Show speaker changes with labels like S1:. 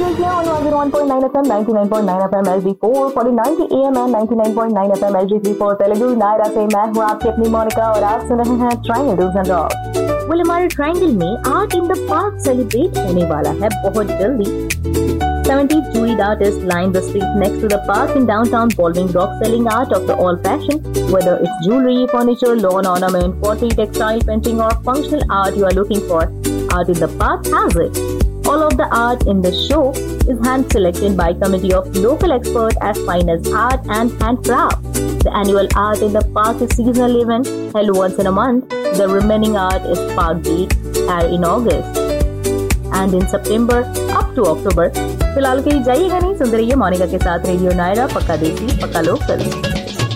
S1: देखिए on 101.9 FM, 99.9 FM HD4, 4090 AM and 99.9 FM HD3 Telugu Naira से मैं हूँ आपकी अपनी मोनिका और आप सुन रहे हैं ट्रायंगल एंड रॉक। well, हमारे ट्रायंगल में art in the park celebrate होने वाला है बहुत जल्दी। 70 jeweled artists line the street next to the park in downtown Baldwin Rock selling art of the all-fashioned. Whether it's jewelry, furniture, lawn ornament, pottery, textile, painting or functional art you are looking for, Art in the Park has it. All of the art in the show is hand-selected by a committee of local experts as fine as art and handcraft. The annual Art in the Park is seasonal event held once in a month. The remaining art is Park Day in August and in September up to October. फिलहाल कहीं जाइएगा नहीं, सुन रहिए मोनिका के साथ radio Naira, पक्का देसी पक्का लोकल।